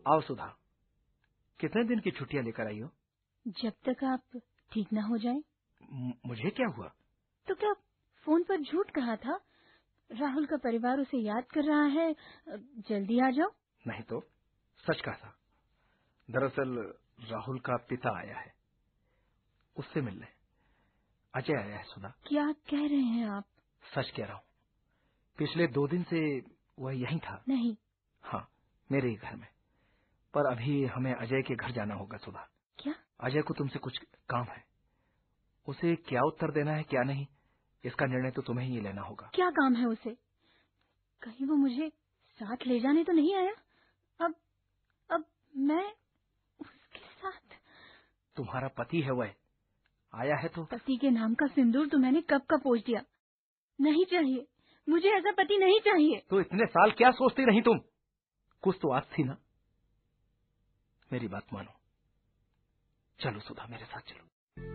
आओ सुधा, कितने दिन की छुट्टियां लेकर आई हो? जब तक आप ठीक ना हो जाए। मुझे क्या हुआ? तो क्या फोन पर झूठ कहा था? राहुल का परिवार उसे याद कर रहा है, जल्दी आ जाओ। नहीं तो सच कहा था। दरअसल राहुल का पिता आया है, उससे मिलने। अजय आया है सुधा। क्या कह रहे हैं आप? सच कह रहा हूँ। पिछले 2 दिन से वह यहीं था। नहीं। हाँ, मेरे ही घर में। पर अभी हमें अजय के घर जाना होगा सुधा। क्या? अजय को तुमसे कुछ काम है। उसे क्या उत्तर देना है क्या नहीं, इसका निर्णय तो तुम्हें ही लेना होगा। क्या काम है उसे? कहीं वो मुझे साथ ले जाने तो नहीं आया? अब मैं उसके साथ? तुम्हारा पति है वह, आया है तो। पति के नाम का सिंदूर तो मैंने कब का पोंछ दिया। नहीं चाहिए, मुझे ऐसा पति नहीं चाहिए। तो इतने साल क्या सोचती रही तुम? कुछ तो आस थी ना। मेरी बात मानो, चलो सुधा, मेरे साथ चलो।